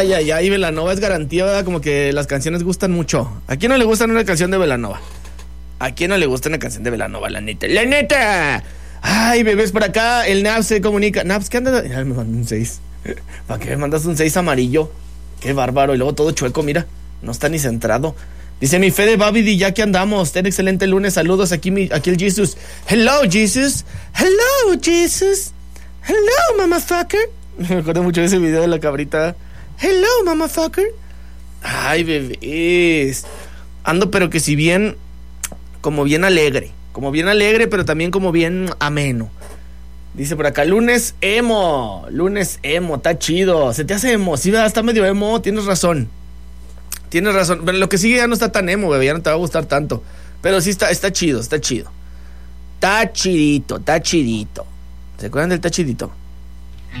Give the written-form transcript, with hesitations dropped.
Ay, Belanova es garantía, ¿verdad? Como que las canciones gustan mucho. ¿A quién no le gusta una canción de Belanova? ¿A quién no le gusta una canción de Belanova, la neta? ¡La neta! Ay, bebés, por acá el Naps se comunica. Naps, ¿qué andas? Me mandó un 6. ¿Para qué me mandas un 6 amarillo? Qué bárbaro. Y luego todo chueco, mira. No está ni centrado. Dice mi Fede Babidi, ya que andamos. Ten excelente lunes. Saludos aquí el Jesus. Hello, Jesus. Hello, Jesus. Hello, motherfucker. Me acuerdo mucho de ese video de la cabrita. Hello, motherfucker. Ay, bebés. Ando, pero que si bien, como bien alegre, pero también como bien ameno. Dice por acá, lunes emo, está chido. ¿Se te hace emo? Sí, ¿verdad? Está medio emo, tienes razón. Pero lo que sigue ya no está tan emo, bebé, ya no te va a gustar tanto. Pero sí está chido. Está chidito. ¿Se acuerdan del está chidito?